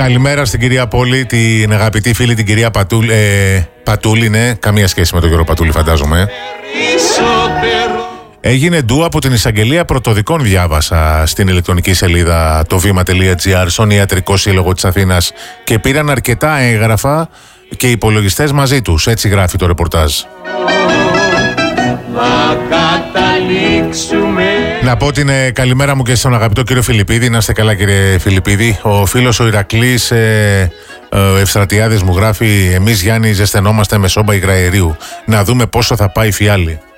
Καλημέρα στην κυρία Πόλη, την αγαπητή φίλη την κυρία Πατούλη, ναι, καμία σχέση με τον Γιώργο Πατούλη φαντάζομαι. Έγινε ντου από την εισαγγελία πρωτοδικών, διάβασα στην ηλεκτρονική σελίδα το βήμα.gr στον Ιατρικό Σύλλογο της Αθήνας και πήραν αρκετά έγγραφα και υπολογιστές μαζί τους, έτσι γράφει το ρεπορτάζ. Να πω την καλημέρα μου και στον αγαπητό κύριο Φιλιππίδη. Να είστε καλά κύριε Φιλιππίδη. Ο φίλος ο Ηρακλής Ευστρατιάδης μου γράφει: εμείς Γιάννη ζεσθενόμαστε με σόμπα υγραερίου. Να δούμε πόσο θα πάει η φιάλη.